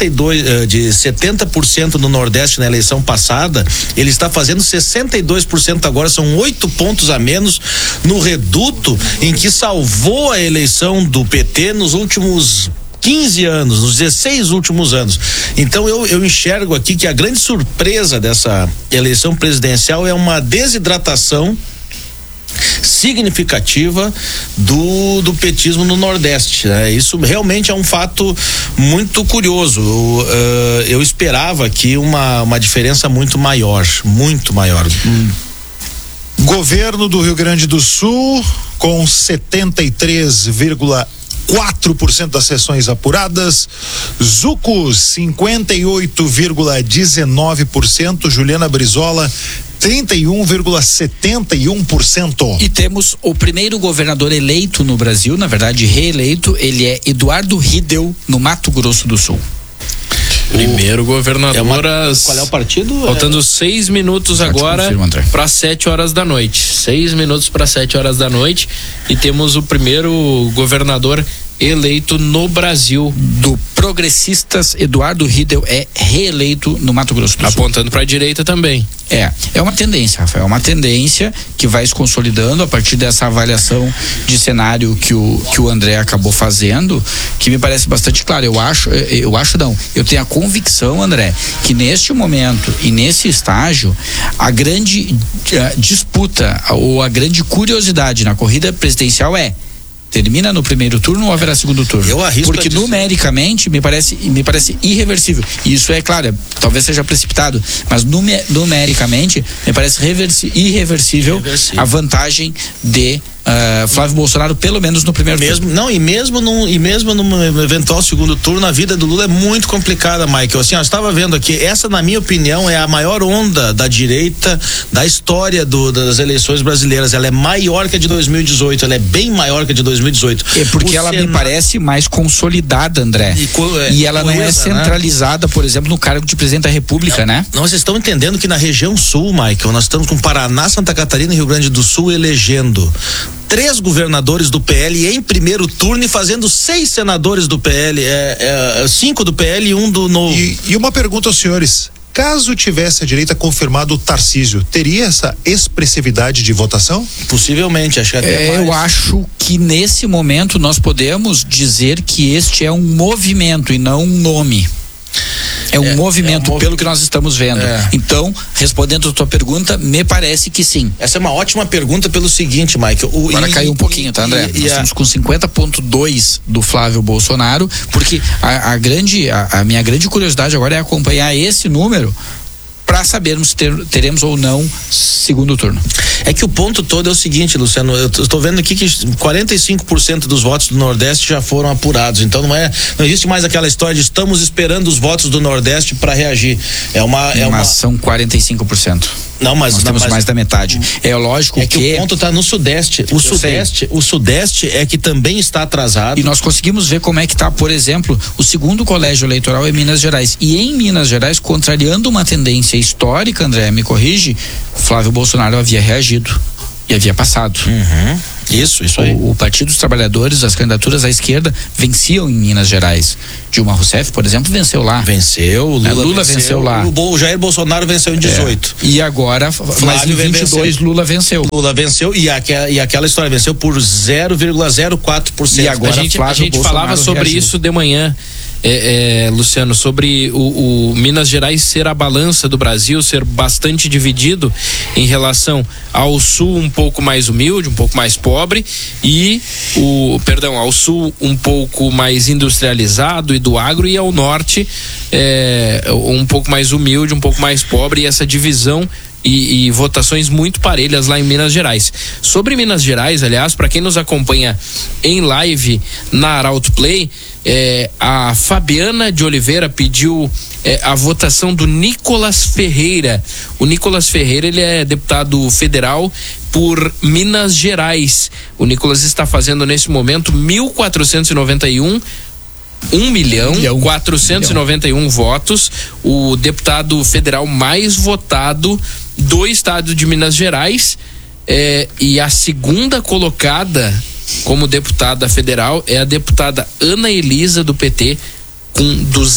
S4: 70% no Nordeste na eleição passada, ele está fazendo 62% agora, são 8 pontos a menos no reduto em que salvou a eleição do PT nos últimos 15 anos, nos 16 últimos anos. Então eu enxergo aqui que a grande surpresa dessa eleição presidencial é uma desidratação significativa do petismo no Nordeste, né? Isso realmente é um fato muito curioso. Eu esperava aqui uma diferença muito maior.
S2: Governo do Rio Grande do Sul com 73,4% das sessões apuradas, Zucco 58,19%, Juliana Brizola 31,71%.
S1: E temos o primeiro governador eleito no Brasil, na verdade reeleito, ele é Eduardo Riedel, no Mato Grosso do Sul.
S3: Primeiro governador.
S4: Qual é o partido?
S3: Faltando 6 minutos agora para 7 horas da noite. 6 minutos para 7 horas da noite. E temos o primeiro governador eleito no Brasil.
S1: Do Progressistas, Eduardo Riedel é reeleito no Mato Grosso do Sul.
S3: Apontando para a direita também.
S1: É uma tendência, Rafael, é uma tendência que vai se consolidando a partir dessa avaliação de cenário que o André acabou fazendo, que me parece bastante claro. Eu tenho a convicção, André, que neste momento e nesse estágio, a grande disputa ou a grande curiosidade na corrida presidencial é termina no primeiro turno ou haverá segundo turno?
S4: Eu arrisco
S1: porque numericamente me parece irreversível. E isso é claro, talvez seja precipitado, mas numericamente me parece irreversível a vantagem de Flávio Bolsonaro, pelo menos no primeiro turno.
S4: Não, e mesmo num eventual segundo turno, a vida do Lula é muito complicada, Michael. Assim, eu estava vendo aqui, essa, na minha opinião, é a maior onda da direita da história das eleições brasileiras. Ela é maior que a de 2018, ela é bem maior que a de 2018.
S1: É porque ela me parece mais consolidada, André. E ela não é centralizada, por exemplo, no cargo de presidente da República, né?
S4: Nós estamos entendendo que na região sul, Michael, nós estamos com Paraná, Santa Catarina e Rio Grande do Sul elegendo 3 governadores do PL em primeiro turno e fazendo 6 senadores do PL, 5 do PL e 1 do Novo.
S2: E uma pergunta aos senhores: caso tivesse a direita confirmado o Tarcísio, teria essa expressividade de votação?
S4: Possivelmente, acho que até mais.
S1: Eu acho que nesse momento nós podemos dizer que este é um movimento e não um nome. É um movimento, pelo que nós estamos vendo. Então, respondendo a tua pergunta, me parece que sim.
S4: Essa é uma ótima pergunta pelo seguinte, Michael.
S1: Agora caiu um pouquinho, tá, André? Nós estamos com 50,2 do Flávio Bolsonaro, porque a minha grande curiosidade agora é acompanhar esse número para sabermos se teremos ou não segundo turno.
S4: É que o ponto todo é o seguinte, Luciano, eu estou vendo aqui que 45% dos votos do Nordeste já foram apurados, então não existe mais aquela história de estamos esperando os votos do Nordeste para reagir.
S1: Mas são 45%.
S4: Não, mas
S1: nós temos mais da metade. É lógico
S4: que o ponto está no Sudeste. O Sudeste é que também está atrasado.
S1: E nós conseguimos ver como é que está, por exemplo, o segundo colégio eleitoral em Minas Gerais. E em Minas Gerais, contrariando uma tendência histórica, André, me corrige, Flávio Bolsonaro havia reagido e havia passado.
S4: Isso aí.
S1: O Partido dos Trabalhadores, as candidaturas à esquerda venciam em Minas Gerais. Dilma Rousseff, por exemplo, venceu lá. Lula venceu lá.
S4: O Jair Bolsonaro venceu em 18.
S1: E agora, mas em 22 Lula venceu.
S4: Lula venceu e aquela história venceu por 0,04%.
S1: E agora
S3: a gente falava sobre isso de manhã. Luciano, sobre o Minas Gerais ser a balança do Brasil, ser bastante dividido em relação ao sul um pouco mais humilde, um pouco mais pobre, e ao sul um pouco mais industrializado e do agro, e ao norte um pouco mais humilde, um pouco mais pobre, e essa divisão e votações muito parelhas lá em Minas Gerais. Sobre Minas Gerais, aliás, para quem nos acompanha em live na Arauto Play, a Fabiana de Oliveira pediu a votação do Nicolas Ferreira. O Nicolas Ferreira, ele é deputado federal por Minas Gerais. O Nicolas está fazendo nesse momento 1.491 1.491 votos, o deputado federal mais votado do estado de Minas Gerais, e a segunda colocada como deputada federal é a deputada Ana Elisa do PT, com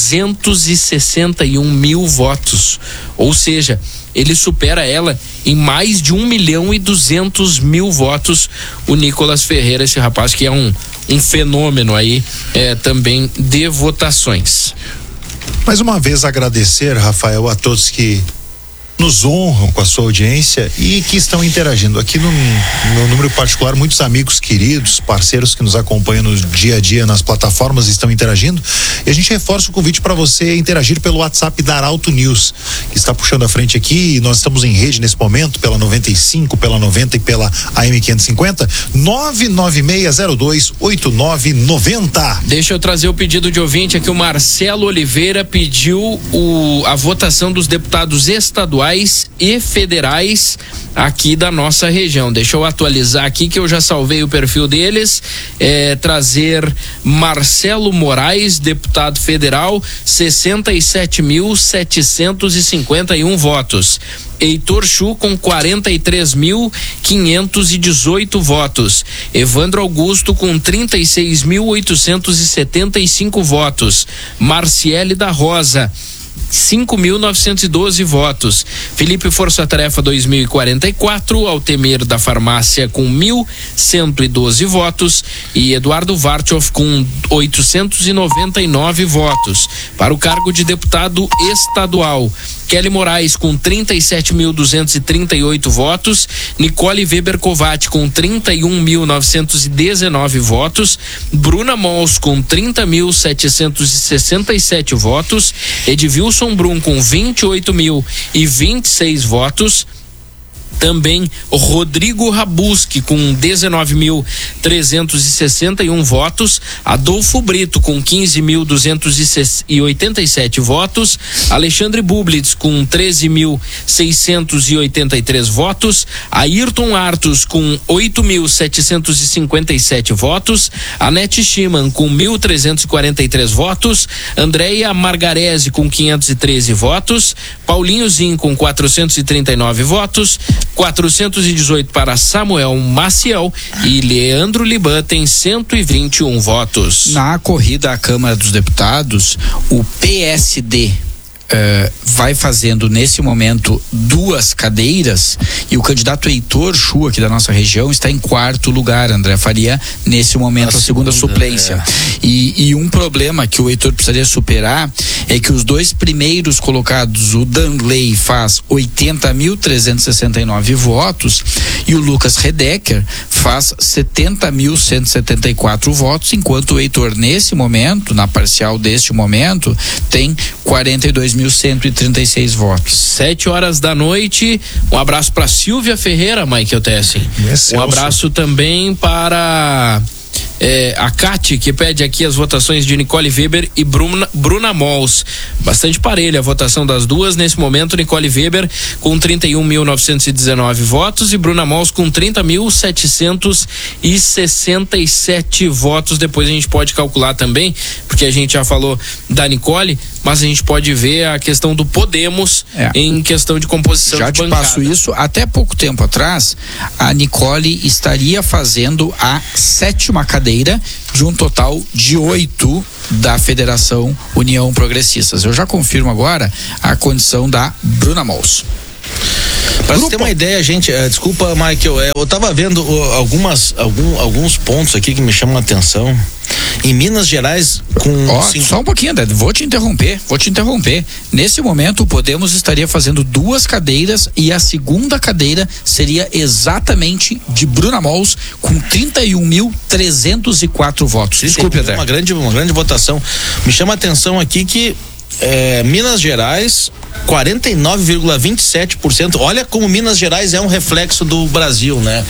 S3: 261 mil votos, ou seja, ele supera ela em mais de 1.200.000 votos, o Nicolas Ferreira, esse rapaz que é um fenômeno aí também de votações.
S2: Mais uma vez agradecer, Rafael, a todos que nos honram com a sua audiência e que estão interagindo. Aqui no meu número particular, muitos amigos queridos, parceiros que nos acompanham no dia a dia nas plataformas estão interagindo, e a gente reforça o convite para você interagir pelo WhatsApp da Arauto News, que está puxando a frente aqui. Nós estamos em rede nesse momento pela 95, pela 90 e pela AM 550, 996028990.
S3: Deixa eu trazer o pedido de ouvinte aqui. O Marcelo Oliveira pediu a votação dos deputados estaduais e federais aqui da nossa região. Deixa eu atualizar aqui que eu já salvei o perfil deles. Trazer Marcelo Moraes, deputado federal, 67.751 votos. Heitor Chu com 43.518 votos. Evandro Augusto com 36.875 votos. Marciele da Rosa 5.912 votos. Felipe Força Tarefa 2044, Altemir da Farmácia com 1.112 votos e Eduardo Vartioff com 899 votos. Para o cargo de deputado estadual, Kelly Moraes com 37.238 votos, Nicole Weber Covatti com 31.919 votos, Bruna Mols com 30.767 votos, Edvilson Brum com 28.026 votos. Também Rodrigo Rabuski com 19.361 votos, Adolfo Brito com 15.287 votos, Alexandre Bublitz com 13.683 votos, Ayrton Artus com 8.757 votos, Anete Schimann com 1.343 votos, Andréia Margarese com 513 votos, Paulinho Zin com 439 votos, 418 para Samuel Maciel e Leandro Liban tem 121 votos.
S1: Na corrida à Câmara dos Deputados, o PSD vai fazendo nesse momento 2 cadeiras e o candidato Heitor Chu, aqui da nossa região, está em 4º lugar, André Faria, nesse momento a segunda suplência. E um problema que o Heitor precisaria superar é que os 2 primeiros colocados, o Danley faz 80.369 votos e o Lucas Redecker faz 70.174 votos, enquanto o Heitor nesse momento, na parcial deste momento, tem 42.136 votos.
S3: 7 da noite. Um abraço para Silvia Ferreira, Michael Tessin. Um abraço também para a Cati, que pede aqui as votações de Nicole Weber e Bruna Mols. Bastante parelha a votação das duas. Nesse momento, Nicole Weber com 31.919 votos e Bruna Mols com 30.767 votos. Depois a gente pode calcular também, porque a gente já falou da Nicole, mas a gente pode ver a questão do Podemos em questão de composição de bancada. Já te passo
S1: isso. Até pouco tempo atrás, a Nicole estaria fazendo a 7ª cadeira de um total de 8 da Federação União Progressistas. Eu já confirmo agora a condição da Bruna Mols.
S4: Para você ter uma ideia, gente, desculpa, Michael, eu tava vendo alguns pontos aqui que me chamam a atenção. Em Minas Gerais,
S1: só um pouquinho, André, vou te interromper. Nesse momento, o Podemos estaria fazendo 2 cadeiras e a segunda cadeira seria exatamente de Bruna Mols com 31.304 votos. Desculpe, André.
S4: Uma grande votação. Me chama a atenção aqui que Minas Gerais, 49,27%. Olha como Minas Gerais é um reflexo do Brasil, né?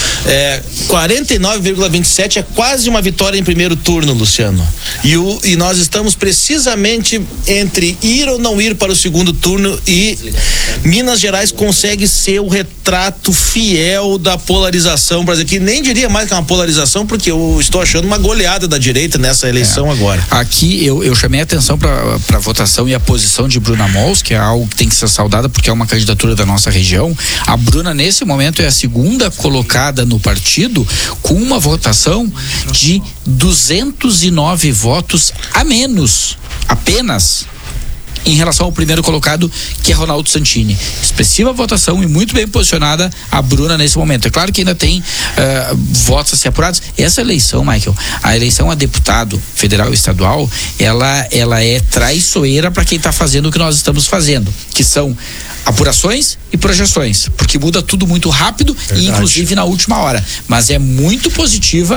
S4: 49,27% é quase uma vitória em primeiro turno, Luciano. E nós estamos precisamente entre ir ou não ir para o segundo turno, e Minas Gerais consegue ser o retrato fiel da polarização brasileira, que nem diria mais que uma polarização, porque eu estou achando uma goleada da direita nessa eleição agora.
S1: Aqui eu chamei a atenção para a votação e a posição de Bruna Mols, que é algo que tem que ser saudada porque é uma candidatura da nossa região. A Bruna nesse momento é a segunda colocada no partido com uma votação de 209 votos a menos, apenas, em relação ao primeiro colocado, que é Ronaldo Santini. Expressiva votação e muito bem posicionada a Bruna nesse momento. É claro que ainda tem votos a ser apurados. Essa eleição, Michael, a eleição a deputado federal e estadual, ela é traiçoeira para quem está fazendo o que nós estamos fazendo, que são apurações e projeções, porque muda tudo muito rápido. Verdade. E inclusive na última hora, mas é muito positiva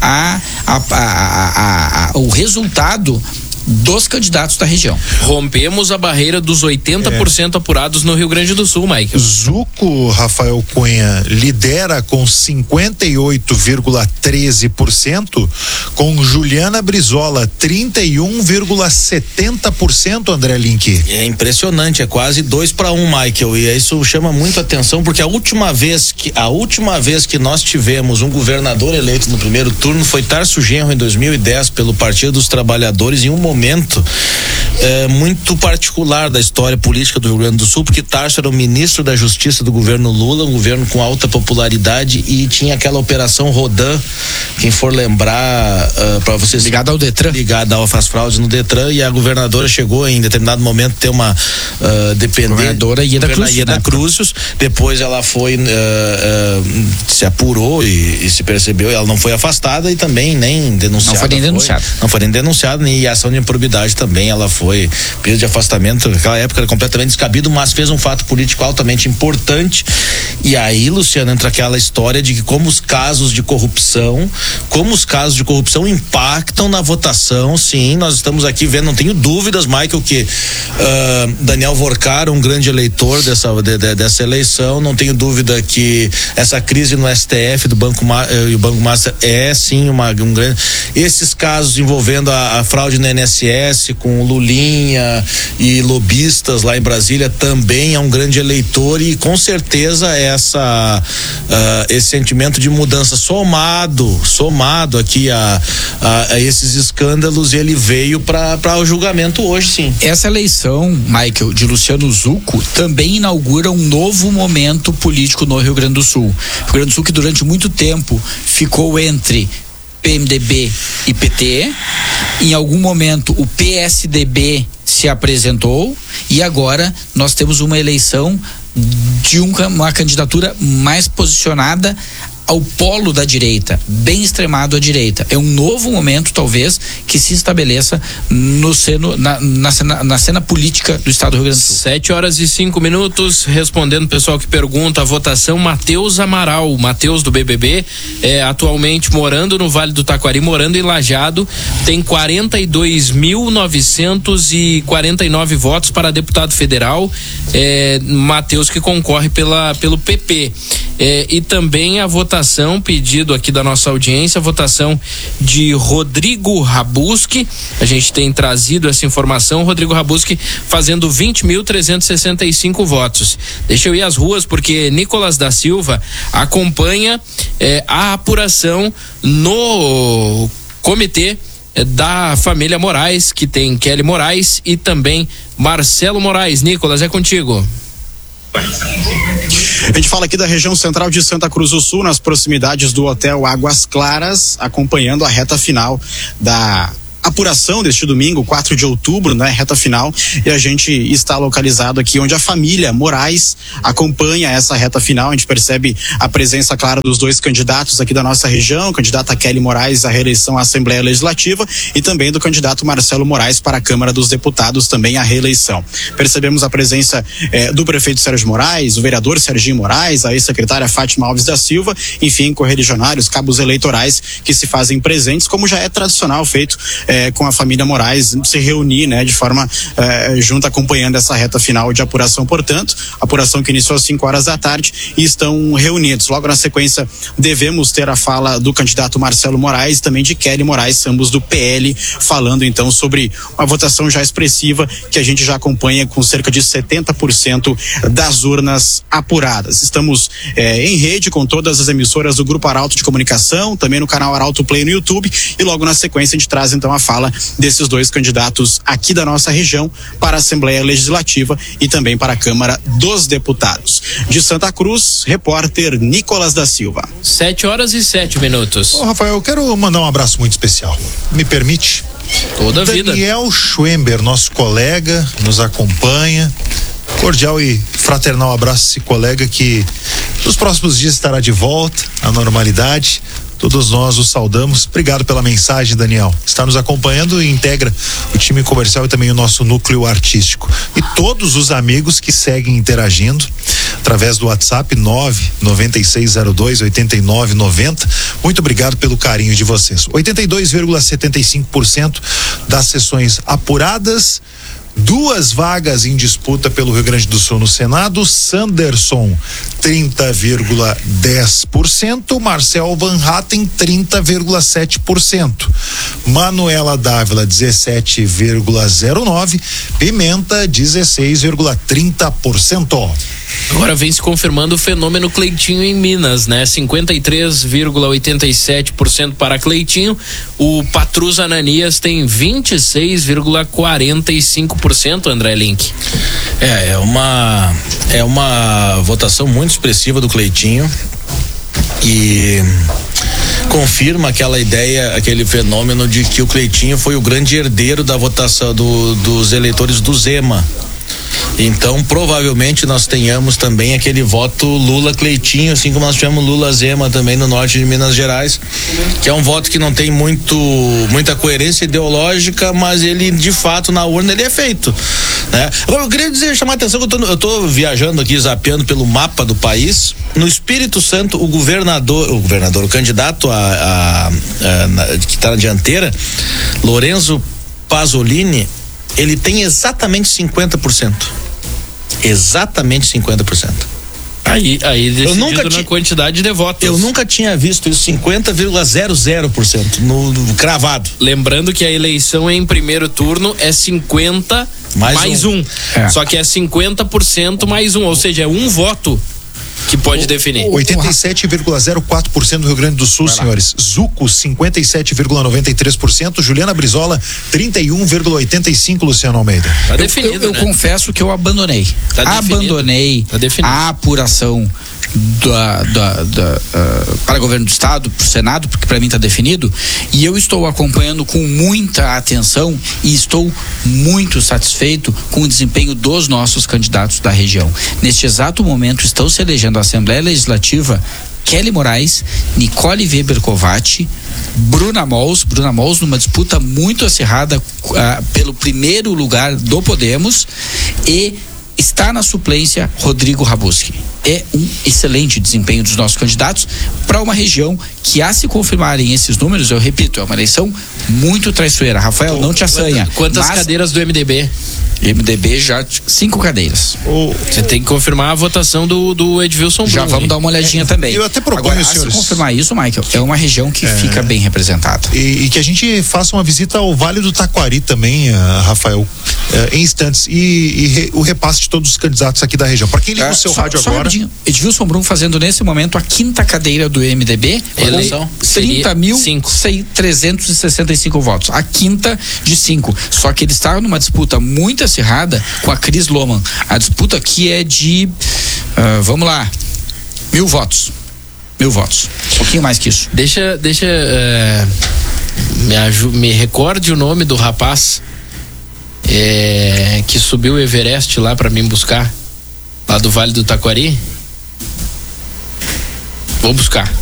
S1: o resultado dos candidatos da região.
S3: Rompemos a barreira dos 80% apurados no Rio Grande do Sul, Michael.
S2: Zuco Rafael Cunha lidera com 58,13%, com Juliana Brizola 31,70%, André Link.
S4: É impressionante, é quase 2-1, Michael, e isso chama muito atenção, porque a última vez que nós tivemos um governador eleito no primeiro turno foi Tarso Genro em 2010 pelo Partido dos Trabalhadores, em um momento muito particular da história política do Rio Grande do Sul, porque Tarso era o ministro da Justiça do governo Lula, um governo com alta popularidade, e tinha aquela operação Rodan, quem for lembrar, para vocês,
S1: ligada ao Detran,
S4: ligada às fraudes no Detran, e a governadora chegou em determinado momento ter uma dependente,
S1: governadora Ieda
S4: Cruzius. Depois ela foi se apurou e se percebeu, ela não foi afastada e também nem denunciada. Não foi nem denunciada, nem ação de improbidade também, ela foi pedido de afastamento. Naquela época era completamente descabido, mas fez um fato político altamente importante. E aí, Luciano, entra aquela história de que como os casos de corrupção impactam na votação. Sim, nós estamos aqui vendo, não tenho dúvidas, Michael, que Daniel Vorcara, um grande eleitor dessa eleição, não tenho dúvida que essa crise no STF do Banco Master é sim um grande. Esses casos envolvendo a fraude no INSS com Lulinha e lobistas lá em Brasília também é um grande eleitor, e com certeza esse sentimento de mudança somado aqui a esses escândalos, ele veio para o julgamento hoje, sim.
S1: Essa eleição, Michael, de Luciano Zucco também inaugura um novo momento político no Rio Grande do Sul. Rio Grande do Sul, que durante muito tempo ficou entre PMDB e PT, em algum momento o PSDB se apresentou, e agora nós temos uma eleição de uma candidatura mais posicionada ao polo da direita, bem extremado à direita. É um novo momento, talvez, que se estabeleça na cena política do estado do Rio Grande do Sul.
S3: 7h05, respondendo o pessoal que pergunta, a votação, Matheus Amaral, Matheus do BBB, atualmente morando no Vale do Taquari, morando em Lajeado, tem 42.949 votos para deputado federal, Matheus, que concorre pelo PP. E também a votação, pedido aqui da nossa audiência, a votação de Rodrigo Rabuski. A gente tem trazido essa informação. Rodrigo Rabuski fazendo 20.365 votos. Deixa eu ir às ruas, porque Nicolas da Silva acompanha a apuração no comitê da família Moraes, que tem Kelly Moraes e também Marcelo Moraes. Nicolas, é contigo.
S6: A gente fala aqui da região central de Santa Cruz do Sul, nas proximidades do Hotel Águas Claras, acompanhando a reta final da apuração deste domingo, 4 de outubro, né, reta final, e a gente está localizado aqui onde a família Moraes acompanha essa reta final. A gente percebe a presença clara dos dois candidatos aqui da nossa região, candidata Kelly Moraes à reeleição à Assembleia Legislativa e também do candidato Marcelo Moraes para a Câmara dos Deputados, também à reeleição. Percebemos a presença do prefeito Sérgio Moraes, o vereador Serginho Moraes, a ex-secretária Fátima Alves da Silva, enfim, correligionários, cabos eleitorais que se fazem presentes, como já é tradicional feito com a família Moraes se reunir, né, de forma junta, acompanhando essa reta final de apuração. Portanto, apuração que iniciou às 5 horas da tarde, e estão reunidos. Logo na sequência, devemos ter a fala do candidato Marcelo Moraes e também de Kelly Moraes, ambos do PL, falando então sobre uma votação já expressiva que a gente já acompanha com cerca de 70% das urnas apuradas. Estamos em rede com todas as emissoras do Grupo Arauto de Comunicação, também no canal Arauto Play no YouTube, e logo na sequência a gente traz então a fala desses dois candidatos aqui da nossa região para a Assembleia Legislativa e também para a Câmara dos Deputados. De Santa Cruz, repórter Nicolas da Silva.
S3: 7h07.
S2: Ô, Rafael, eu quero mandar um abraço muito especial. Me permite?
S3: Toda a vida.
S2: Daniel Schwember, nosso colega, nos acompanha. Cordial e fraternal abraço a esse colega que nos próximos dias estará de volta à normalidade. Todos nós o saudamos. Obrigado pela mensagem, Daniel. Está nos acompanhando e integra o time comercial e também o nosso núcleo artístico. E todos os amigos que seguem interagindo através do WhatsApp 99602-8990. Muito obrigado pelo carinho de vocês. 82,75% das sessões apuradas. 2 vagas em disputa pelo Rio Grande do Sul no Senado. Sanderson 30,10%, Marcel Van Hatten 30,7%, Manuela Dávila 17,09%, Pimenta 16,30%.
S3: Agora vem se confirmando o fenômeno Cleitinho em Minas, né? 53,87% para Cleitinho. O Patrus Ananias tem 26,45%, André Link.
S4: É uma votação muito expressiva do Cleitinho e confirma aquela ideia, aquele fenômeno de que o Cleitinho foi o grande herdeiro da votação dos eleitores do Zema. Então, provavelmente nós tenhamos também aquele voto Lula-Cleitinho, assim como nós tivemos Lula-Zema também no norte de Minas Gerais, que é um voto que não tem muita coerência ideológica, mas ele, de fato, na urna ele é feito, né? Agora, eu queria chamar a atenção que eu tô viajando aqui, zapeando pelo mapa do país. No Espírito Santo, o candidato que está na dianteira, Lorenzo Pasolini, ele tem exatamente 50%. Exatamente 50%.
S3: Aí decidido na quantidade de votos.
S4: Eu nunca tinha visto isso, 50,00% no cravado.
S3: Lembrando que a eleição em primeiro turno é 50 mais um. Só que é 50% mais um, ou seja, é um voto que pode definir.
S2: 87,04% do Rio Grande do Sul, senhores. Zuco, 57,93%. Juliana Brizola, 31,85%, Luciano Almeida.
S3: Tá definido,
S1: eu confesso que eu abandonei. Abandonei a apuração para governo do estado, para o Senado, porque para mim está definido, e eu estou acompanhando com muita atenção e estou muito satisfeito com o desempenho dos nossos candidatos da região. Neste exato momento estão se elegendo a Assembleia Legislativa Kelly Moraes, Nicole Weber Covatti, Bruna Mols numa disputa muito acirrada pelo primeiro lugar do Podemos, e está na suplência Rodrigo Rabuski. É um excelente desempenho dos nossos candidatos para uma região que, a se confirmarem esses números, eu repito, é uma eleição muito traiçoeira. Rafael, não te assanha.
S3: Quantas cadeiras do MDB?
S1: MDB já 5 cadeiras.
S3: Você tem que confirmar a votação do Edvilson Bruno.
S1: Já vamos dar uma olhazinha também.
S2: Eu até proponho,
S1: agora,
S2: senhores,
S1: se confirmar isso, Michael, é uma região que fica bem representada.
S2: E que a gente faça uma visita ao Vale do Taquari também, Rafael, em instantes, e o repasse de todos os candidatos aqui da região. Para quem liga o seu rádio agora.
S1: Edvilson Bruno fazendo nesse momento a 5ª cadeira do MDB,
S3: eleição
S1: 30.365 votos. A 5ª de 5. Só que ele está numa disputa muito acirrada com a Cris Loman. A disputa aqui é de vamos lá, 1.000 votos. 1.000 votos. Um pouquinho mais que isso.
S3: Me recorde o nome do rapaz que subiu o Everest lá pra mim buscar, lá do Vale do Taquari. Vou buscar.